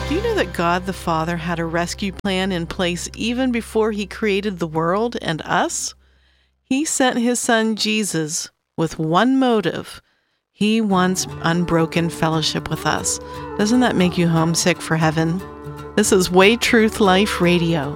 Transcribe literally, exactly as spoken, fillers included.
Do you know that God the Father had a rescue plan in place even before he created the world and us? He sent his son Jesus with one motive. He wants unbroken fellowship with us. Doesn't that make you homesick for heaven? This is Way Truth Life Radio.